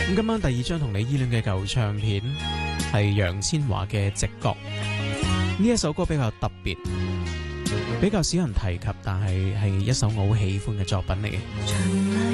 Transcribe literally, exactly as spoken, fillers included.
咁今晚第二張同你依戀嘅舊唱片係楊千嬅嘅《直覺》，呢一首歌比較特別，比較少人提及，但係係一首我好喜歡嘅作品嚟嘅。